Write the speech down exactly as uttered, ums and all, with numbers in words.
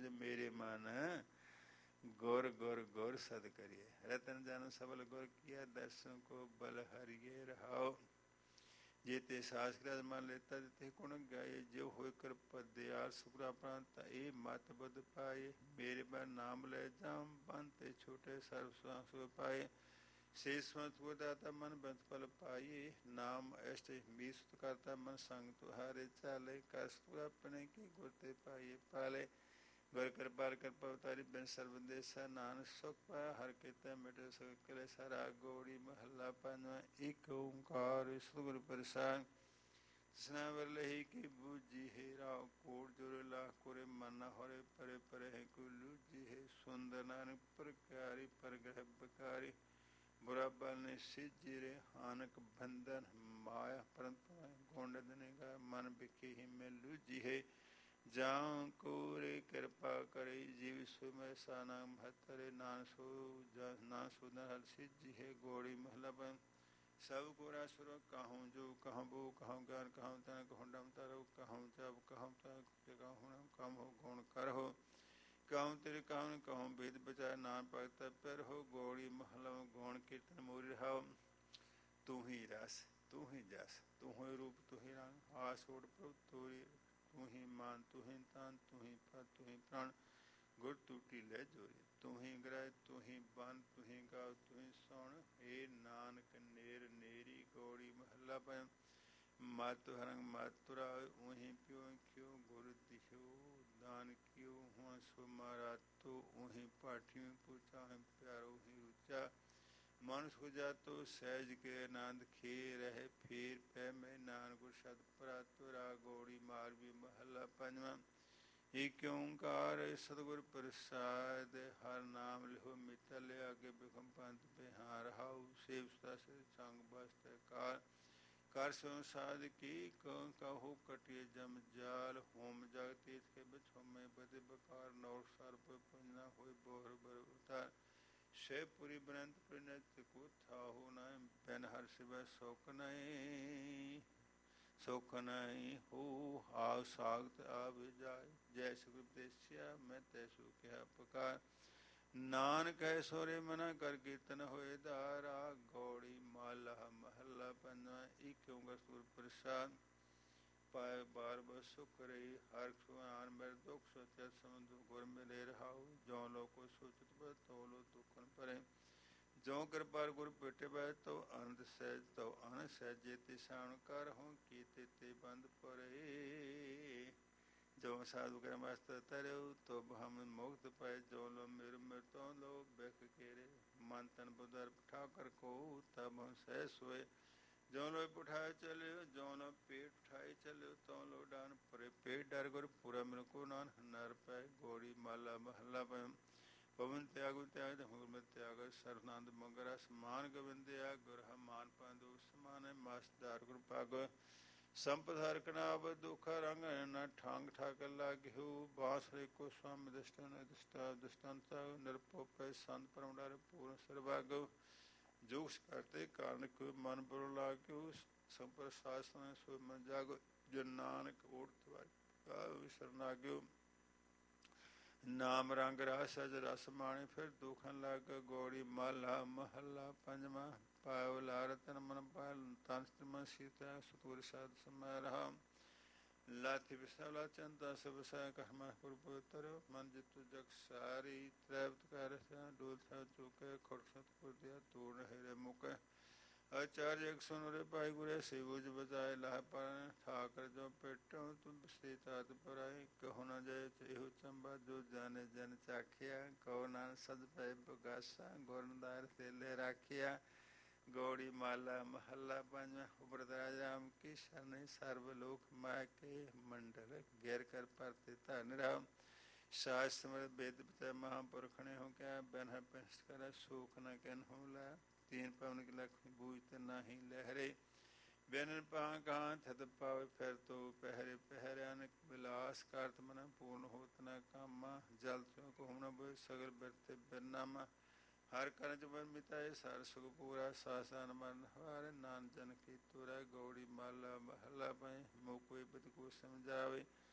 मुझ मेरे मन गुर गुर गुर सद करिए। रतन जन सबल गुर किया दर्शन को बल हरिये रहाओ। जेते सासकृत मन लेता जिते गुण गाये जो होय कृपा दयाल सुखरा प्रांत ए मत बुध पाए। मेरे बन नाम ले जाम बनते छोटे सर्व सुख पाए। शेषवंत को दाता मन बंत फल पाइए। नाम अष्ट बीस करता मन संग तुहारे चाले। कर अपने की गुरते पाइए पाले। गुर कृपाल कृपा उतारी बिन सर्वदेशा नानक सुख पाया। हर केते मिटे सुख कले सारा गौड़ी महला पंजवा। एक ओंकार सतगुर प्रसाद स्नावर लही की बूझी है राव कोट जोरे लाख कोरे मना होरे परे परे है कुलूजी है। सुंदर नानक प्रकारी परग्रह बकारी। बुरा बल ने सिजिरे हानक बंधन माया परंतु गोंड दने का मन बिखे ही में लूजी है। जाऊं कोरे कृपा करे जीव सुमय साना महतरे नान सो ना सुदर हल सिद्धि है। गोड़ी महला बन सब गोरा सुर कहूँ जो कहूँ बो कहूँ ज्ञान कहूँ तन कहूँ डम तरो कहूँ जब कहूँ तक कहूँ कम हो गुण कर हो। कहूँ तेरे कहूँ कहूँ भेद बचाए नाम पगत पर हो। गोड़ी महला गुण कीर्तन मोरी रहाओ। तू ही रस तू ही जस तू ही रूप तू ही रंग आस ओढ़ प्रभु तोरी। तू ही मान तू ही तान तू ही पद तू ही प्राण गुर टूटी ले जोरी। तू ही ग्रह तू ही बन तू ही गाव तू ही सोण। हे नानक नेर नेरी गौड़ी महला पय। मातु हरंग मातुरा ऊही प्यो क्यों गुरु दिशो दान क्यों हुआ सो मारा तो ऊही पाठियों पूछा है प्यारो ही रुचा। मनुष्य हो जा तो सहज के आनंद खे रहे फिर पै में नान गुर सद परातुरा। गौड़ी मारवी महला पंजवा। एक ओंकार सतगुर प्रसाद हर नाम लिहो मितल आगे बिखम पंथ बिहार हाउ। सेव से संग बस्त कार कर सो साध की कहो कटिए जम जाल। होम जग तीर्थ के बिछो में बदे बकार नौ सर्प पुंजना हो बोहर बर उतार। शेपुरी बनंत प्रणत को था हो न पेन हर शिव शोक नहीं सुख नहीं हो आव सागत आव जाय। जय सुखदेशिया मैं तैसु क्या पुकार। नानक है सोरे मना कर कीर्तन होए दारा। गौड़ी माला महला पंजवा। एक ओंकार सतगुर प्रसाद पाए बार बस सुख रही। हर सुआन मेरे दुख सोच समुद्र गुर मिले रहाओ। जो लोको सोचत बस तो लो दुखन परे। जो कृपाल गुर पेटे बह तो अनंत सहज तो अन सहज जेते साण कर हो कीते ते बंद परे। जो साधु कर मस्त तरयो तो हम मुक्त पाए। जो लो मेर मेर तो लो बेख केरे मन तन बुधर ठाकर को तब हम सह सोए। जो लो उठाए चले जो लो पेट उठाए चले तो लो डान परे। पेट डर गुर पूरा मिल को नान नर पाए। गोड़ी माला महला पय। पवन त्याग त्याग हुर त्याग सर्वनंद मंगरा समान गोविंदया। गुर मान पांदो समान मासदार गुर पाग। संपद हर कनाब दुख रंग न ठांग ठाक लाग्यो। बांसुरी को स्वामी दृष्टन दृष्टा दृष्टांता निरपो पै संत परम डर पूर्ण सर्वागो। जोश करते कारण को मन बुरो लाग्यो। संपर शासन सो मन जागो। जो नानक ओढ़ शरणाग्यो। नाम रंग रस सज रस माणी फिर दुखन लग। गौड़ी माला महला पंजवा। पायो लारतन मन पायल तन मन सीता सतगुर साध समय रहा। लाथी विशाला चंदा सब सह कहमा पुर मन जितु जग सारी। त्रैवत कर डोल था चुके खुरसत पुर दिया तोड़ हेरे मुके। आचार्य सुन रे पाई गुरे शिवज बजाय लाह पर। ठाकर जो पेटो तुम सीतात पर आई। कहो न जय चेहु चंबा जो जाने जन चाखिया। कहो नान सद पै बगासा गोरदार से ले राखिया। गौड़ी माला महला पंजवा। उबरत राम की शरण सर्वलोक माय के मंडल घेर कर परते धन। शास्त्र वेद महापुरख ने हो क्या बन कर सूख न कैन हो ला। तीन पवन की लक्ष्मी बूझते नाही लहरे। बेनन पहा कहाँ थत पावे फिर तो पहरे पहरे। अनक विलास कार्त मन पूर्ण होत न कामा। जल को न बोए सगल बरते बिरनामा। हर करज बर मिताए सार सुख पूरा। सासान मन हारे नान जन की तुरा। गौड़ी माला महला पय। मोह कोई बद को समझावे